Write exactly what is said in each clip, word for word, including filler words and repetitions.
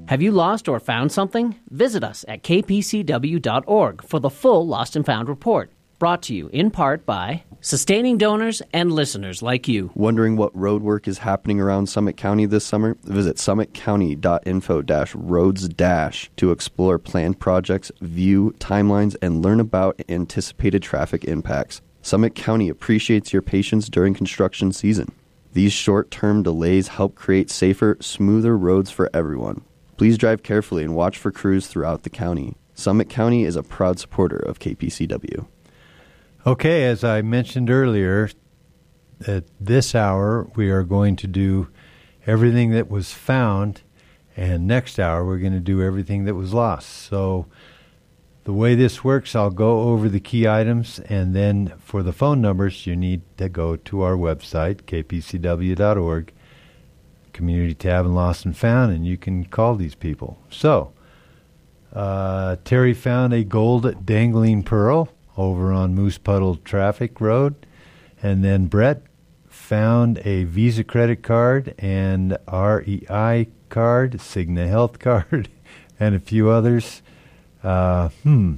Have you lost or found something? Visit us at k p c w dot org for the full Lost and Found report. Brought to you in part by sustaining donors and listeners like you. Wondering what road work is happening around Summit County this summer? Visit summit county dot info dash roads dash to explore planned projects, view timelines, and learn about anticipated traffic impacts. Summit County appreciates your patience during construction season. These short-term delays help create safer, smoother roads for everyone. Please drive carefully and watch for crews throughout the county. Summit County is a proud supporter of K P C W. Okay, as I mentioned earlier, at this hour we are going to do everything that was found, and next hour we're going to do everything that was lost. So the way this works, I'll go over the key items, and then for the phone numbers, you need to go to our website, k p c w dot org, Community tab and Lost and Found, and you can call these people. So uh, Terry found a gold dangling pearl over on Moose Puddle Traffic Road. And then Brett found a Visa credit card and R E I card, Cigna Health card, and a few others. Uh, hmm.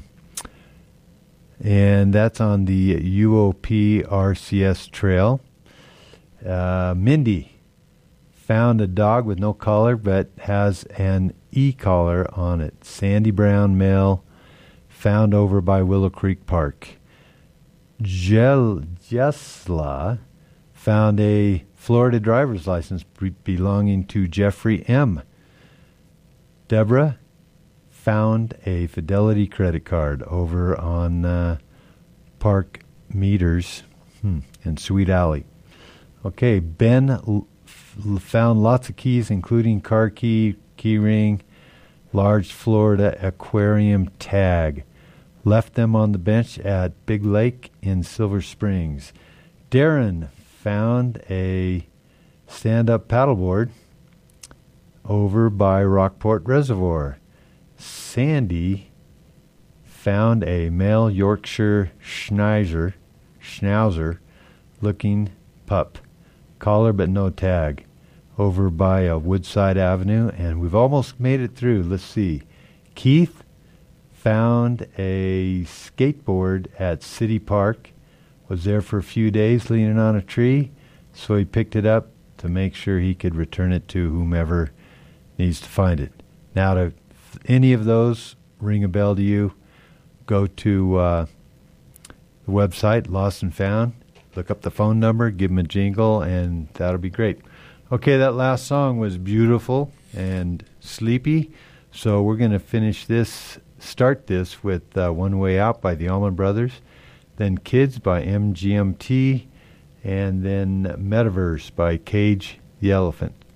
And that's on the U O P R C S trail. Uh, Mindy found a dog with no collar but has an e-collar on it. Sandy Brown male, found over by Willow Creek Park. Jel Jesla found a Florida driver's license be- belonging to Jeffrey M. Deborah found a Fidelity credit card over on uh, Park Meters hmm, in Sweet Alley. Okay, Ben l- f- found lots of keys, including car key, key ring, large Florida aquarium tag. Left them on the bench at Big Lake in Silver Springs. Darren found a stand-up paddleboard over by Rockport Reservoir. Sandy found a male Yorkshire Schnauzer, Schnauzer looking pup, collar but no tag, over by uh, Woodside Avenue, and we've almost made it through. Let's see. Keith found a skateboard at City Park, was there for a few days leaning on a tree, so he picked it up to make sure he could return it to whomever needs to find it. Now, to if any of those ring a bell to you, go to uh, the website, Lost and Found, look up the phone number, give them a jingle, and that'll be great. Okay, that last song was beautiful and sleepy, so we're going to finish this, start this with uh, One Way Out by the Allman Brothers, then Kids by M G M T, and then Metaverse by Cage the Elephant.